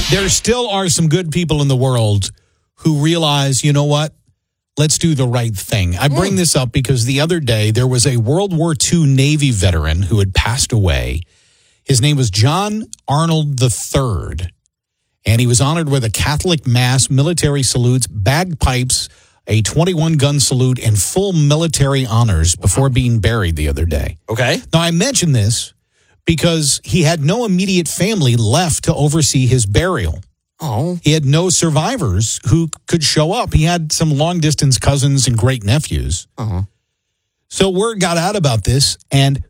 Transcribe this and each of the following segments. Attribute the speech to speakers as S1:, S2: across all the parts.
S1: There still are some good people in the world who realize, you know what? Let's do the right thing. I bring this up because the other day there was a World War II Navy veteran who had passed away. His name was John Arnold III, and he was honored with a Catholic Mass, military salutes, bagpipes, a 21-gun salute, and full military honors before being buried the other day.
S2: Okay.
S1: Now, I mention this because he had no immediate family left to oversee his burial.
S2: Oh.
S1: He had no survivors who could show up. He had some long-distance cousins and great-nephews. So word got out about this, and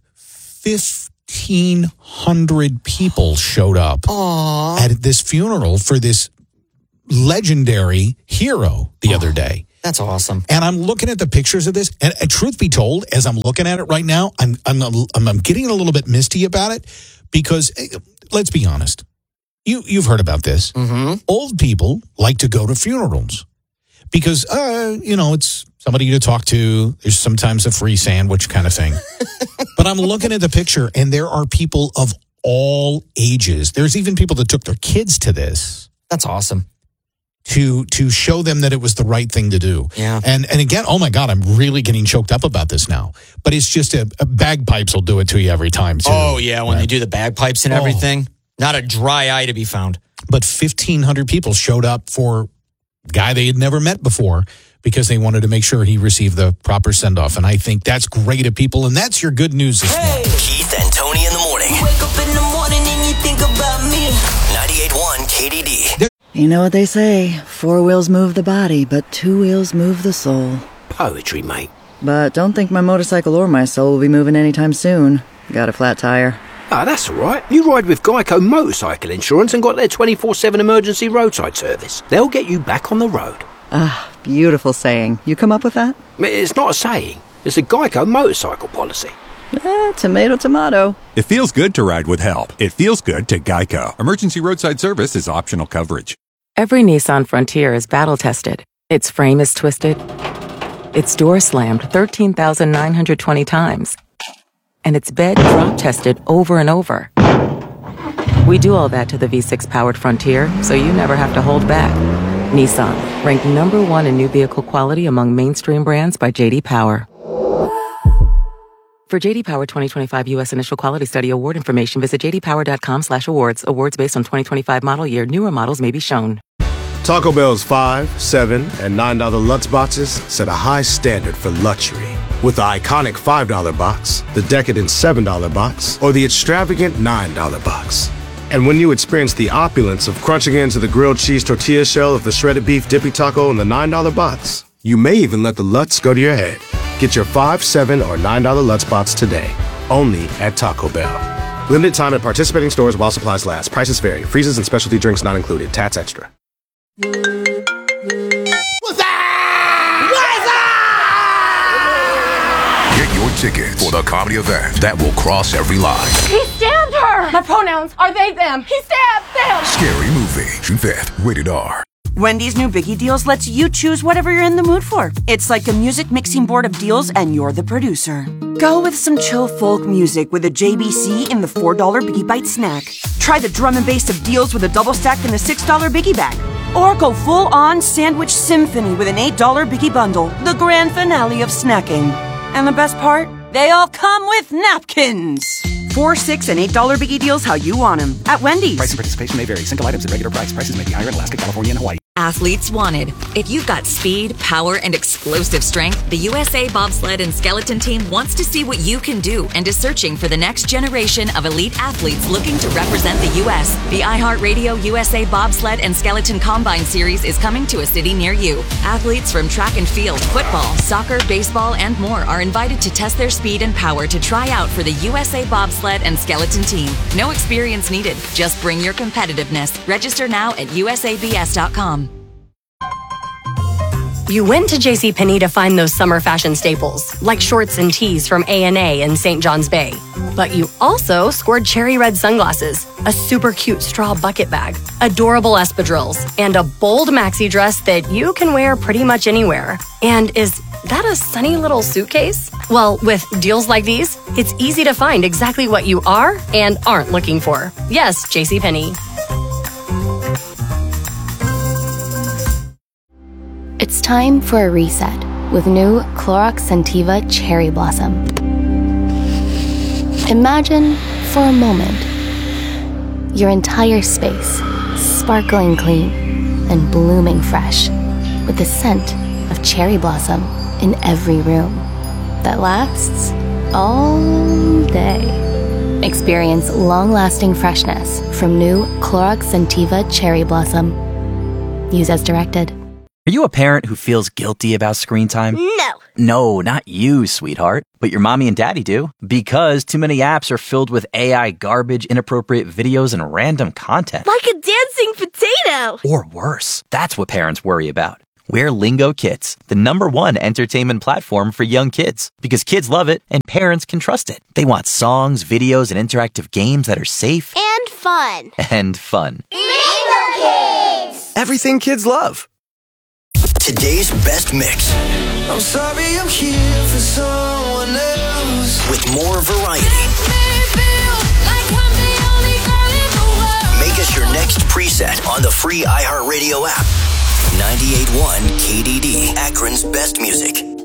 S1: 1,500 people showed up at this funeral for this legendary hero the other day.
S2: That's awesome.
S1: And I'm looking at the pictures of this, and truth be told, as I'm looking at it right now, I'm getting a little bit misty about it because, let's be honest, you've heard about this. Old people like to go to funerals because, it's somebody to talk to. There's sometimes a free sandwich kind of thing. But I'm looking at the picture, and there are people of all ages. There's even people that took their kids to this.
S2: That's awesome.
S1: To show them that it was the right thing to do.
S2: Yeah.
S1: And again, oh my God, I'm really getting choked up about this now. But it's just a bagpipes will do it to you every time, too.
S2: Oh, yeah, when they do the bagpipes and everything. Not a dry eye to be found.
S1: But 1,500 people showed up for a guy they had never met before because they wanted to make sure he received the proper send-off. And I think that's great of people, and that's your good news this morning.
S3: Keith and Tony in the morning.
S4: You wake up in the morning and you think about me.
S3: 98.1 KDD.
S5: You know what they say, 4 wheels move the body, but 2 wheels move the soul.
S6: Poetry, mate.
S5: But don't think my motorcycle or my soul will be moving anytime soon. Got a flat tire.
S6: Ah, that's all right. You ride with Geico Motorcycle Insurance and got their 24/7 emergency roadside service. They'll get you back on the road.
S5: Ah, beautiful saying. You come up with that?
S6: It's not a saying. It's a Geico motorcycle policy.
S5: Tomato, tomato.
S7: It feels good to ride with help. It feels good to Geico. Emergency roadside service is optional coverage.
S8: Every Nissan Frontier is battle-tested. Its frame is twisted. Its door slammed 13,920 times. And its bed drop-tested over and over. We do all that to the V6-powered Frontier, so you never have to hold back. Nissan, ranked #1 in new vehicle quality among mainstream brands by J.D. Power. For J.D. Power 2025 U.S. Initial Quality Study award information, visit jdpower.com/awards. Awards based on 2025 model year. Newer models may be shown.
S9: Taco Bell's $5, $7, and $9 Lutz boxes set a high standard for luxury. With the iconic $5 box, the decadent $7 box, or the extravagant $9 box. And when you experience the opulence of crunching into the grilled cheese tortilla shell of the shredded beef dippy taco in the $9 box, you may even let the Lutz go to your head. Get your $5, $7, or $9 Lutz box today, only at Taco Bell. Limited time at participating stores while supplies last. Prices vary. Freezes and specialty drinks not included. Tats extra.
S10: Get your tickets for the comedy event that will cross every line.
S11: He stabbed her! My pronouns are they, them. He stabbed them!
S10: Scary Movie, June 5th, rated R.
S12: Wendy's new Biggie Deals lets you choose whatever you're in the mood for. It's like a music mixing board of deals, and you're the producer. Go with some chill folk music with a JBC in the $4 Biggie Bite snack. Try the drum and bass of deals with a double stack in the $6 Biggie Bag. Or go full-on sandwich symphony with an $8 Biggie Bundle, the grand finale of snacking. And the best part? They all come with napkins. $4, $6, and $8 Biggie Deals how you want them at Wendy's.
S13: Price and participation may vary. Single items at regular price. Prices may be higher in Alaska, California, and Hawaii.
S14: Athletes wanted. If you've got speed, power, and explosive strength, the USA Bobsled and Skeleton Team wants to see what you can do and is searching for the next generation of elite athletes looking to represent the U.S. The iHeartRadio USA Bobsled and Skeleton Combine Series is coming to a city near you. Athletes from track and field, football, soccer, baseball, and more are invited to test their speed and power to try out for the USA Bobsled and Skeleton Team. No experience needed. Just bring your competitiveness. Register now at usabs.com.
S15: You went to JCPenney to find those summer fashion staples, like shorts and tees from A&A and St. John's Bay. But you also scored cherry red sunglasses, a super cute straw bucket bag, adorable espadrilles, and a bold maxi dress that you can wear pretty much anywhere. And is that a sunny little suitcase? Well, with deals like these, it's easy to find exactly what you are and aren't looking for. Yes, JCPenney.
S16: time for a reset with new Clorox Scentiva Cherry Blossom. Imagine, for a moment, your entire space sparkling clean and blooming fresh with the scent of cherry blossom in every room that lasts all day. Experience long-lasting freshness from new Clorox Scentiva Cherry Blossom. Use as directed.
S17: Are you a parent who feels guilty about screen time?
S18: No.
S17: No, not you, sweetheart. But your mommy and daddy do. Because too many apps are filled with AI garbage, inappropriate videos, and random content.
S18: Like a dancing potato.
S17: Or worse. That's what parents worry about. We're Lingo Kids, the #1 entertainment platform for young kids. Because kids love it and parents can trust it. They want songs, videos, and interactive games that are safe.
S18: And fun.
S17: And fun.
S18: Lingo Kids!
S17: Everything kids love.
S3: Today's best mix.
S4: I'm sorry I'm here for someone else.
S3: With more variety. Make us your next preset on the free iHeartRadio app. 98.1 KDD, Akron's best music.